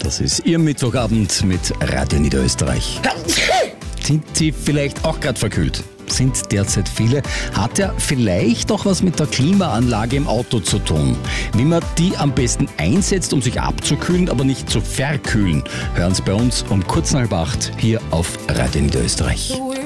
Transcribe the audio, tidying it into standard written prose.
Das ist Ihr Mittwochabend mit Radio Niederösterreich. Sind Sie vielleicht auch gerade verkühlt? Sind derzeit viele. Hat ja vielleicht auch was mit der Klimaanlage im Auto zu tun. Wie man die am besten einsetzt, um sich abzukühlen, aber nicht zu verkühlen. Hören Sie bei uns um kurz nach 7:30 hier auf Radio Niederösterreich.